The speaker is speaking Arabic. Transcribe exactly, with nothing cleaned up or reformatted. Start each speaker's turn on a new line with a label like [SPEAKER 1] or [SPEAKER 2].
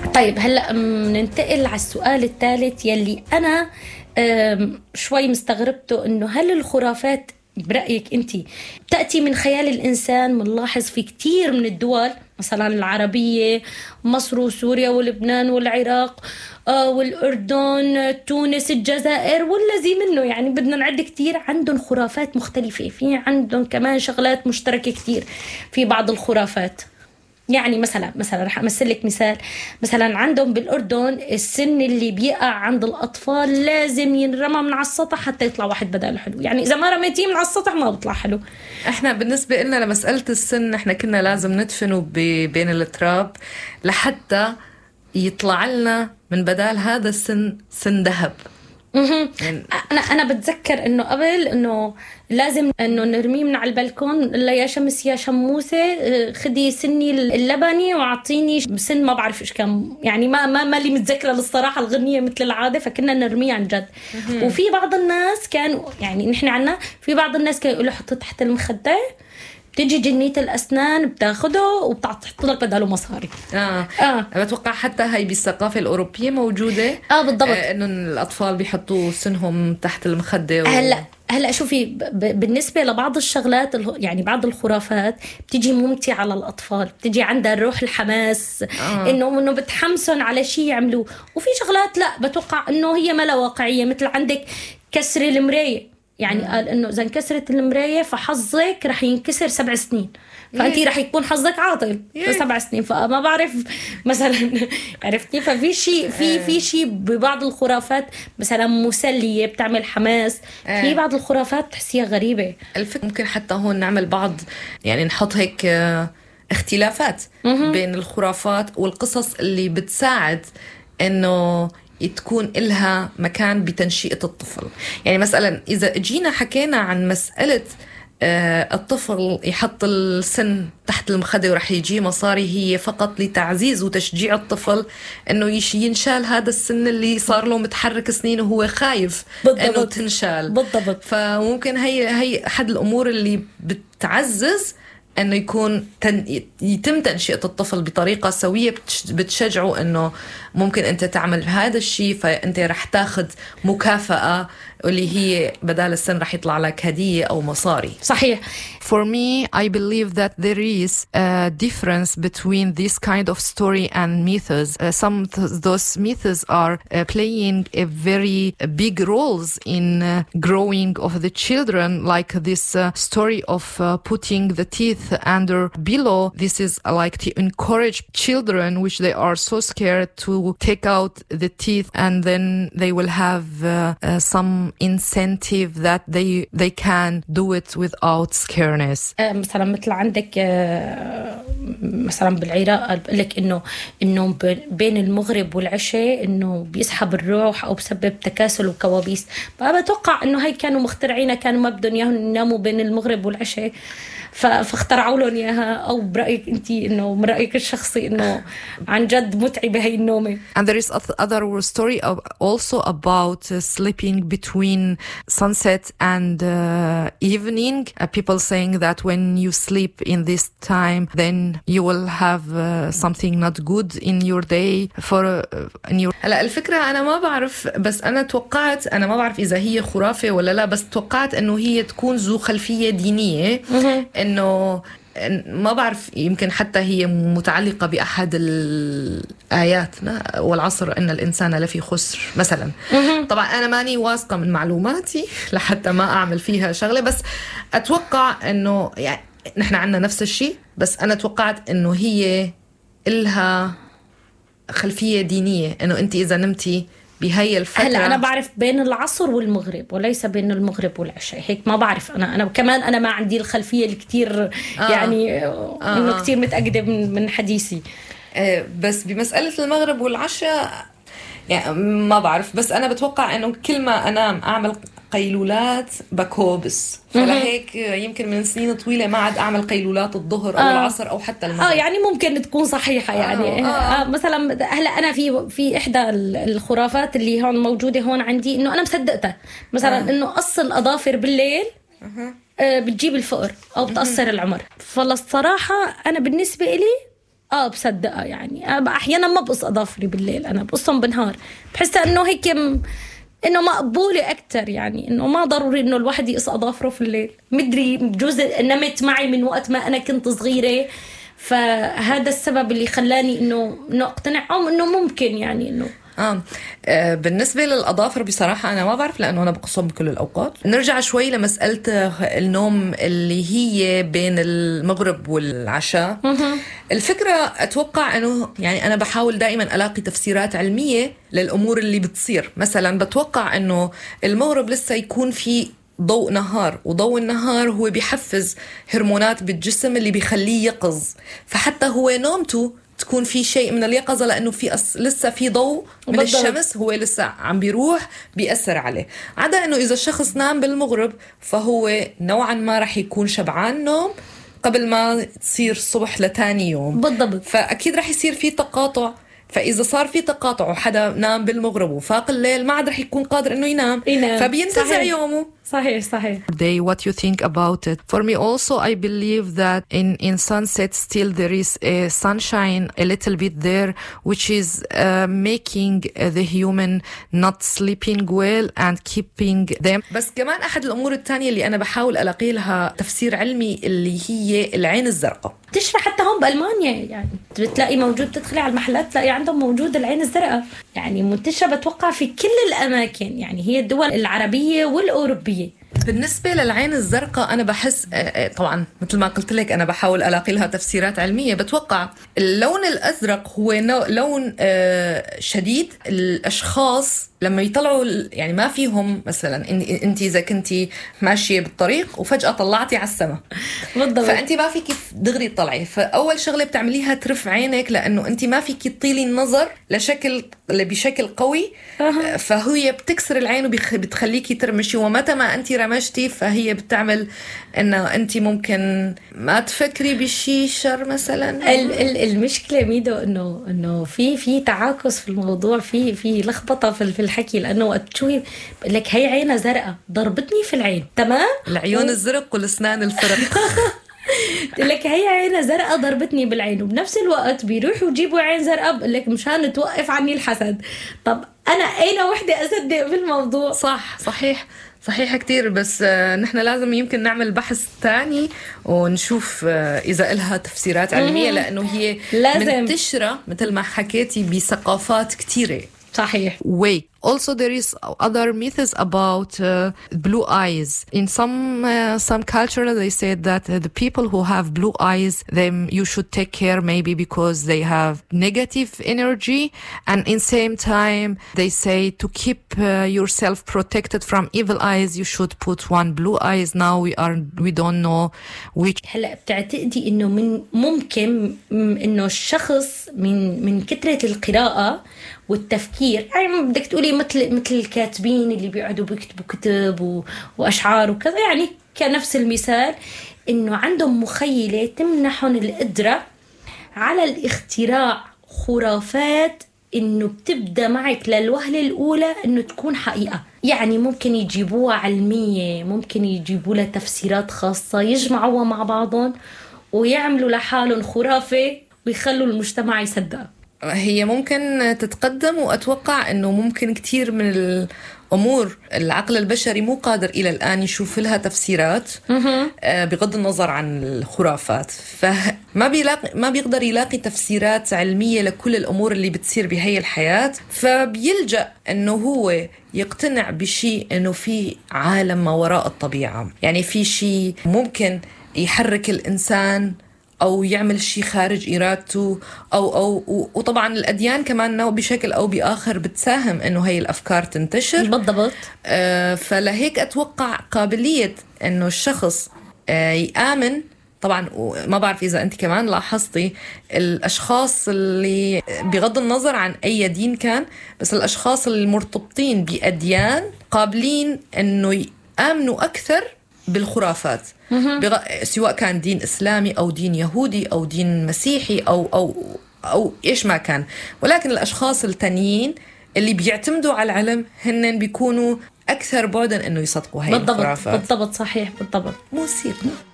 [SPEAKER 1] طيب هلأ ننتقل على السؤال الثالث يلي أنا شوي مستغربته، إنه هل الخرافات برأيك أنت تأتي من خيال الإنسان؟ منلاحظ في كتير من الدول مثلا العربية، مصر وسوريا ولبنان والعراق والأردن تونس الجزائر والذي منه، يعني بدنا نعد كتير، عندهم خرافات مختلفة، في عندهم كمان شغلات مشتركة كتير في بعض الخرافات. يعني مثلا مثلا رح أمثل لك مثال، مثلا عندهم بالأردن السن اللي بيقع عند الأطفال لازم ينرمى من على السطح حتى يطلع واحد بداله حلو، يعني إذا ما رميتيه من على السطح ما بيطلع حلو.
[SPEAKER 2] احنا بالنسبة لنا لمسألة السن احنا كنا لازم ندفنه بين التراب لحتى يطلع لنا من بدال هذا السن سن ذهب.
[SPEAKER 1] يعني انا انا بتذكر انه قبل انه لازم انه نرميه من على البلكون، لا يا شمس يا شموسه خدي سني اللبني واعطيني سن ما بعرف ايش كان، يعني ما ما ما لي متذكره للصراحه الغنيه مثل العاده، فكنا نرميه عن جد. وفي بعض الناس كانوا يعني نحن عنا في بعض الناس كانوا يقولوا حطه تحت المخده، بتيجي جنية الأسنان بتاخده وبتحط لك بداله مصاري.
[SPEAKER 2] آه. آه. بتوقع حتى هاي بالثقافة الأوروبية موجودة.
[SPEAKER 1] آه بالضبط.
[SPEAKER 2] آه إنه الأطفال بيحطوا سنهم تحت المخدة. و...
[SPEAKER 1] هلا هلا شوفي ب... بالنسبة لبعض الشغلات يعني بعض الخرافات بتيجي ممتعة على الأطفال، بتيجي عندها روح الحماس. آه. إنه إنه بتحمسن على شيء يعملوه، وفي شغلات لا بتوقع إنه هي ما لا واقعية، مثل عندك كسر المراية، يعني قال إنه إذا انكسرت المراية فحظك رح ينكسر سبع سنين، فأنتي رح يكون حظك عاطل في سبع سنين، فما بعرف مثلا عرفتي. ففي شيء في في شيء ببعض الخرافات مثلا مسلية بتعمل حماس، في بعض الخرافات تحسيها غريبة.
[SPEAKER 2] الفكرة ممكن حتى هون نعمل بعض، يعني نحط هيك اختلافات بين الخرافات والقصص اللي بتساعد إنه تكون إلها مكان بتنشئة الطفل. يعني مثلا إذا جينا حكينا عن مسألة الطفل يحط السن تحت المخدة ورح يجي مصاري، هي فقط لتعزيز وتشجيع الطفل إنه ينشال هذا السن اللي صار له متحرك سنين وهو خايف بالضبط. إنه تنشال
[SPEAKER 1] بالضبط.
[SPEAKER 2] فممكن هي هي أحد الأمور اللي بتعزز أنه يكون تن... يتم تنشئة الطفل بطريقة سوية بتشجعه أنه ممكن أنت تعمل هذا الشيء، فأنت رح تاخد مكافأة اللي هي بدال السن رح يطلع لك هدية أو مصاري.
[SPEAKER 1] صحيح.
[SPEAKER 2] For me, I believe that there is a difference between this kind of story and myths. Uh, some of those myths are uh, playing a very uh, big roles in uh, growing of the children, like this uh, story of uh, putting the teeth under pillow. This is uh, like to encourage children, which they are so scared to take out the teeth, and then they will have uh, uh, some incentive that they they can do it without scareness.
[SPEAKER 1] مثلا مثل عندك مثلا بالعراق بقول لك انه انه بين المغرب والعشاء انه بيسحب الروح او بسبب تكاسل وكوابيس، فبتوقع انه هاي كانوا مخترعينها، كانوا ما بدهم اياهم يناموا بين المغرب والعشاء فاخترعوا لهم اياها. او برايك انت انه من رايك الشخصي انه عن جد متعبه هي النومه؟
[SPEAKER 2] And there is other story also about uh, sleeping between sunset and uh, evening. Uh, people saying that when you sleep in this time, then you will have uh, something not good in your day. For uh, in your. هلا الفكرة أنا ما بعرف، بس أنا توقعت، أنا ما بعرف إذا هي خرافة ولا لا، بس توقعت إنه هي تكون ذو خلفية دينية. إنه ما بعرف، يمكن حتى هي متعلقة بأحد الآيات، والعصر إن الإنسان لفي خسر مثلا. طبعا أنا ماني واثقة من معلوماتي لحتى ما أعمل فيها شغلة، بس أتوقع إنه يعني نحن عنا نفس الشيء، بس أنا توقعت إنه هي إلها خلفية دينية، إنه أنت إذا نمتي بهاي الفترة.
[SPEAKER 1] هلا أنا بعرف بين العصر والمغرب وليس بين المغرب والعشاء، هيك ما بعرف. أنا أنا كمان أنا ما عندي الخلفية الكتير آه. يعني آه. إنه آه. كتير متأكدة من من حديثي.
[SPEAKER 2] آه بس بمسألة المغرب والعشاء يعني ما بعرف، بس أنا بتوقع إنه كل ما أنام أعمل قيلولات بكوبس، فلهيك يمكن من سنين طويلة ما عاد أعمل قيلولات الظهر أو آه. العصر أو حتى المغرب.
[SPEAKER 1] آه يعني ممكن تكون صحيحة يعني. آه. آه. آه مثلا هلا أنا في في إحدى الخرافات اللي هون موجودة هون عندي، إنه أنا مصدقتها مثلا آه. إنه قص الأظافر بالليل آه. آه بتجيب الفقر أو بتقصر العمر. فالصراحة أنا بالنسبة إلي اه بصدقها. يعني أنا احيانا ما بقص اظافري بالليل، انا بقصهم بالنهار، بحسها انه هيك م... انه مقبوله اكثر. يعني انه ما ضروري انه الواحد يقص اظافره في الليل. مدري بجوز نمت معي من وقت ما انا كنت صغيره، فهذا السبب اللي خلاني انه انه اقتنع او انه ممكن يعني انه
[SPEAKER 2] آه. آه بالنسبة للأظافر بصراحة أنا ما بعرف، لأنه أنا بقصهم بكل الأوقات. نرجع شوي لمسألة النوم اللي هي بين المغرب والعشاء. الفكرة أتوقع أنه يعني أنا بحاول دائما ألاقي تفسيرات علمية للأمور اللي بتصير. مثلا بتوقع أنه المغرب لسه يكون في ضوء نهار، وضوء النهار هو بيحفز هرمونات بالجسم اللي بيخليه يقظ، فحتى هو نومته تكون في شيء من اليقظة، لأنه في أص... لسه في ضوء من بالضبط. الشمس هو لسه عم بيروح بيأثر عليه. عدا أنه إذا الشخص نام بالمغرب فهو نوعا ما رح يكون شبعان نوم قبل ما تصير الصبح لتاني يوم
[SPEAKER 1] بالضبط،
[SPEAKER 2] فأكيد رح يصير في تقاطع. فإذا صار في تقاطع وحدا نام بالمغرب وفاق الليل ما عاد رح يكون قادر إنه ينام, ينام. فبينتزع يومه.
[SPEAKER 1] صحيح صحيح.
[SPEAKER 2] Day, what you think about it? For me also, I believe that in in sunset still there is a sunshine a little bit there, which is uh, making the human not sleeping well and keeping them. بس كمان أحد الأمور الثانية اللي أنا بحاول ألاقي لها تفسير علمي اللي هي العين الزرقاء.
[SPEAKER 1] تشرح حتى هم بألمانيا، يعني بتلاقي موجود، تدخلي على المحلات تلاقي عندهم موجود العين الزرقاء، يعني منتشرة بتوقع في كل الأماكن، يعني هي الدول العربية والأوروبية.
[SPEAKER 2] بالنسبة للعين الزرقاء أنا بحس طبعا مثل ما قلت لك أنا بحاول ألاقي لها تفسيرات علمية. بتوقع اللون الأزرق هو لون شديد. الأشخاص لما يطلعوا يعني ما فيهم، مثلا أنت إذا كنتي ماشية بالطريق وفجأة طلعتي على السماء
[SPEAKER 1] بالضبط،
[SPEAKER 2] فأنت ما فيك دغري تطلعي، فأول شغلة بتعمليها ترف عينك، لأنه أنت ما فيك تطيلي النظر لشكل بشكل قوي، فهي بتكسر العين وبتخليكي ترمشي، ومتى ما أنت رمشتي فهي بتعمل إنه أنت ممكن ما تفكري بشي شر مثلا.
[SPEAKER 1] المشكلة ميدو إنه إنه في في تعاكس في الموضوع، في في لخبطة في في الحكي، لأنه وقت تشوفي لك هي عينها زرقاء ضربتني في العين، تمام؟
[SPEAKER 2] العيون و... الزرق والأسنان الفرق.
[SPEAKER 1] لك هي عينها زرقاء ضربتني بالعين، وبنفس الوقت بيروحوا يجيبوا عين زرقاء بقول لك مشان توقف عني الحسد. طب أنا أين وحدة أصدق في الموضوع؟
[SPEAKER 2] صح صحيح صحيح كتير، بس نحن لازم يمكن نعمل بحث تاني ونشوف إذا إلها تفسيرات علمية، لأنه هي منتشرة مثل ما حكيتي بثقافات كتيرة.
[SPEAKER 1] صحيح.
[SPEAKER 2] Wait. Also, there is other myths about uh, blue eyes. In some uh, some culture, they said that uh, the people who have blue eyes, them you should take care maybe because they have negative energy, and in same time they say to keep uh, yourself protected from evil eyes, you should put one blue eyes. Now we are we don't know which.
[SPEAKER 1] هلا بتعتقدي إنه من ممكن إنه الشخص من من كثرة القراءة والتفكير، يعني بدك تقولي مثل مثل الكاتبين اللي بيقعدوا بيكتبوا كتب و... وأشعار وكذا، يعني كنفس المثال إنه عندهم مخيلة تمنحهم القدرة على الاختراع خرافات إنه بتبدأ معك للوهلة الأولى إنه تكون حقيقة. يعني ممكن يجيبوها علمية، ممكن يجيبوا لها تفسيرات خاصة، يجمعوها مع بعضهم ويعملوا لحالهم خرافة ويخلوا المجتمع يصدقها.
[SPEAKER 2] هي ممكن تتقدم، وأتوقع أنه ممكن كتير من الأمور العقل البشري مو قادر إلى الآن يشوف لها تفسيرات بغض النظر عن الخرافات، فما بيلاقي ما بيقدر يلاقي تفسيرات علمية لكل الأمور اللي بتصير بهي الحياة، فبيلجأ أنه هو يقتنع بشيء أنه في عالم ما وراء الطبيعة، يعني في شيء ممكن يحرك الإنسان أو يعمل شيء خارج إرادته، أو أو وطبعا الأديان كمان بشكل أو بآخر بتساهم إنه هاي الأفكار تنتشر.
[SPEAKER 1] بالضبط.
[SPEAKER 2] آه فلهيك أتوقع قابلية إنه الشخص آه يآمن. طبعا ما بعرف إذا أنت كمان لاحظتي الأشخاص اللي بغض النظر عن أي دين كان، بس الأشخاص المرتبطين بأديان قابلين إنه يآمنوا أكثر بالخرافات، بغ... سواء كان دين إسلامي أو دين يهودي أو دين مسيحي أو أو أو إيش ما كان. ولكن الأشخاص التانيين اللي بيعتمدوا على العلم هن بيكونوا أكثر بعداً إنه يصدقوا هاي الخرافات.
[SPEAKER 1] بالضبط. بالضبط صحيح بالضبط.
[SPEAKER 2] مثير.